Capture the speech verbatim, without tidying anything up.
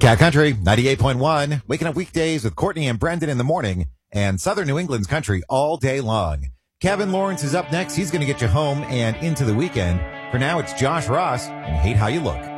Cat Country, ninety-eight point one, waking up weekdays with Courtney and Brendan in the morning, and Southern New England's country all day long. Kevin Lawrence is up next. He's going to get you home and into the weekend. For now, it's Josh Ross and Hate How You Look.